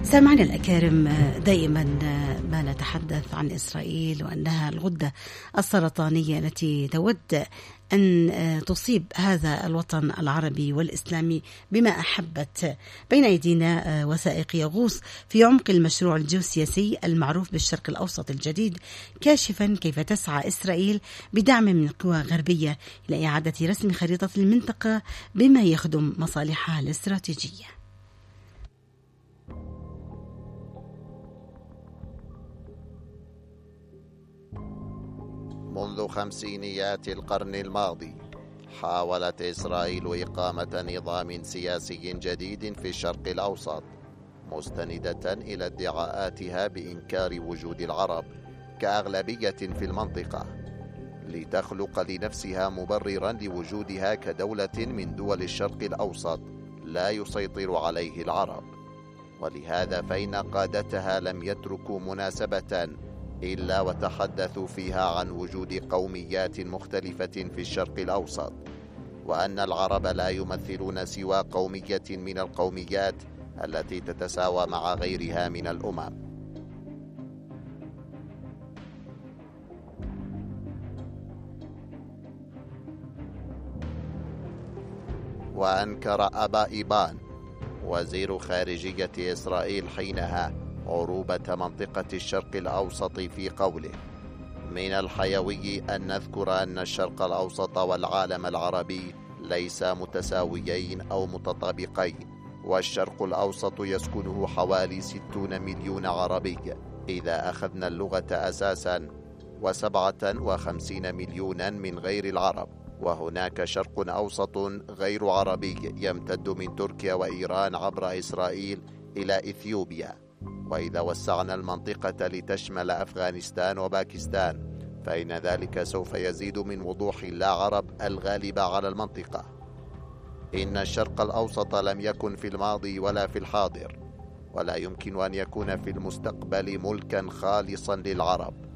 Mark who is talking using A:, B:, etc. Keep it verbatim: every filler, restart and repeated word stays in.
A: سامعنا الأكارم، دائما ما نتحدث عن إسرائيل وأنها الغدة السرطانية التي تود أن تصيب هذا الوطن العربي والإسلامي بما أحبت. بين أيدينا وثائق يغوص في عمق المشروع الجيوسياسي المعروف بالشرق الأوسط الجديد، كاشفا كيف تسعى إسرائيل بدعم من قوى غربية إلى إعادة رسم خريطة المنطقة بما يخدم مصالحها الاستراتيجية.
B: منذ خمسينيات القرن الماضي حاولت إسرائيل إقامة نظام سياسي جديد في الشرق الأوسط، مستندة إلى ادعاءاتها بإنكار وجود العرب كأغلبية في المنطقة، لتخلق لنفسها مبررا لوجودها كدولة من دول الشرق الأوسط لا يسيطر عليه العرب. ولهذا فإن قادتها لم يتركوا مناسبة إلا وتحدثوا فيها عن وجود قوميات مختلفة في الشرق الأوسط، وأن العرب لا يمثلون سوى قومية من القوميات التي تتساوى مع غيرها من الأمم. وأنكر أبا إيبان وزير خارجية إسرائيل حينها عروبة منطقة الشرق الأوسط في قوله: من الحيوي أن نذكر أن الشرق الأوسط والعالم العربي ليسا متساويين أو متطابقين، والشرق الأوسط يسكنه حوالي ستون مليون عربي إذا أخذنا اللغة أساسا، وسبعة وخمسين مليونا من غير العرب، وهناك شرق أوسط غير عربي يمتد من تركيا وإيران عبر إسرائيل إلى إثيوبيا. وإذا وسعنا المنطقة لتشمل أفغانستان وباكستان فإن ذلك سوف يزيد من وضوح اللاعرب الغالبة على المنطقة. إن الشرق الأوسط لم يكن في الماضي ولا في الحاضر، ولا يمكن أن يكون في المستقبل ملكا خالصا للعرب،